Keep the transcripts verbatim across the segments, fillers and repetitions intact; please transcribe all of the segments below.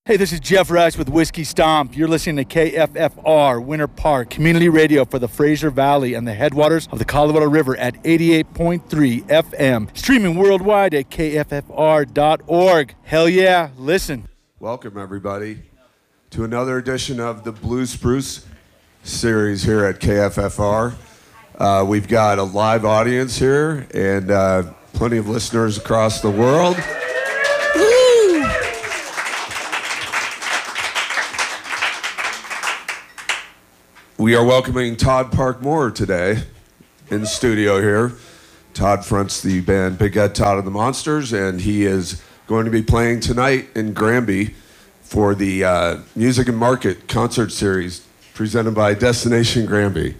Hey, this is Jeff Rush with Whiskey Stomp. You're listening to K F F R, Winter Park, community radio for the Fraser Valley and the headwaters of the Colorado River at eighty-eight point three F M. Streaming worldwide at K F F R dot org. Hell yeah, listen. Welcome, everybody, to another edition of the Blue Spruce series here at K F F R. Uh, we've got a live audience here and uh, plenty of listeners across the world. We are welcoming Todd Parkmore today in the studio here. Todd fronts the band Big Ed Todd and the Monsters, and he is going to be playing tonight in Granby for the uh, Music and Market concert series presented by Destination Granby.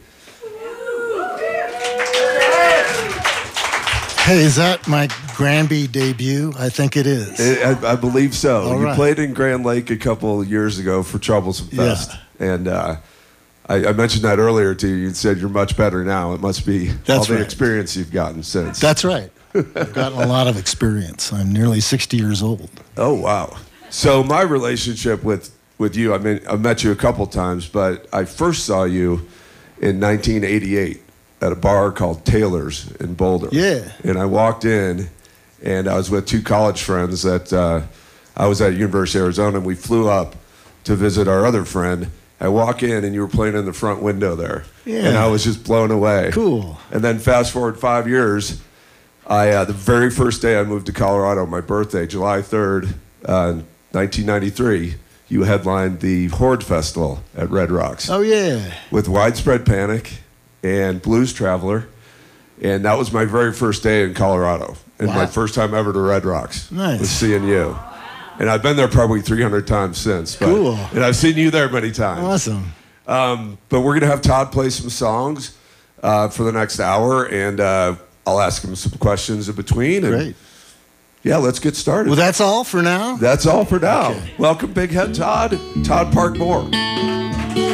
Hey, is that my Granby debut? I think it is. It, I, I believe so. All you right. played in Grand Lake a couple of years ago for Troublesome Fest, Yeah. and uh, I, I mentioned that earlier to you. You said you're much better now. It must be That's all the right. experience you've gotten since. That's right. I've gotten a lot of experience. I'm nearly sixty years old. Oh, wow. So my relationship with, with you, I mean, I met you a couple times, but I first saw you in nineteen eighty-eight at a bar called Taylor's in Boulder. Yeah. And I walked in, and I was with two college friends that uh, I was at University of Arizona, and we flew up to visit our other friend. I walk in, and you were playing in the front window there. Yeah. And I was just blown away. Cool. And then fast forward five years, I uh, the very first day I moved to Colorado, my birthday, July third, uh, nineteen ninety-three, you headlined the Horde Festival at Red Rocks Oh, yeah. with Widespread Panic and Blues Traveler. And that was my very first day in Colorado, and Wow. my first time ever to Red Rocks Nice. was seeing you. And I've been there probably three hundred times since. But, Cool. And I've seen you there many times. Awesome. Um, but we're going to have Todd play some songs uh, for the next hour, and uh, I'll ask him some questions in between. And Great. yeah, let's get started. Well, that's all for now. That's all for now. Okay. Welcome, Big Head Todd, Todd Parkmore.